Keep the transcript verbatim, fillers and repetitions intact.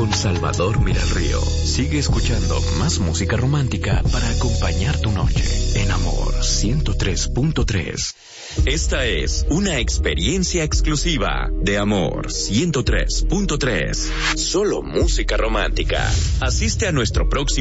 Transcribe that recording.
con Salvador Miralrío. Sigue escuchando más música romántica para acompañar tu noche en Amor ciento tres punto tres. Esta es una experiencia exclusiva de Amor ciento tres punto tres. Solo música romántica. Asiste a nuestro próximo